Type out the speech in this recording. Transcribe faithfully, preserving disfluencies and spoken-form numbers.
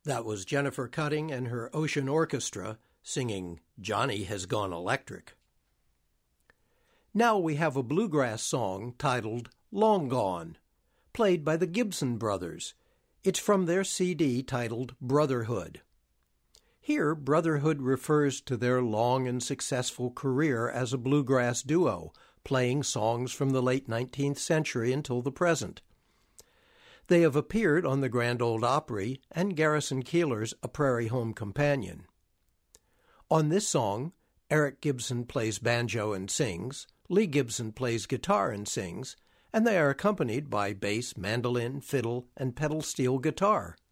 That was Jennifer Cutting and her Ocean Orchestra singing Johnny Has Gone Electric. Now we have a bluegrass song titled Long Gone, played by the Gibson Brothers. It's from their C D titled Brotherhood. Here, Brotherhood refers to their long and successful career as a bluegrass duo, playing songs from the late nineteenth century until the present. They have appeared on the Grand Ole Opry and Garrison Keillor's A Prairie Home Companion. On this song, Eric Gibson plays banjo and sings, Lee Gibson plays guitar and sings, and they are accompanied by bass, mandolin, fiddle, and pedal steel guitar.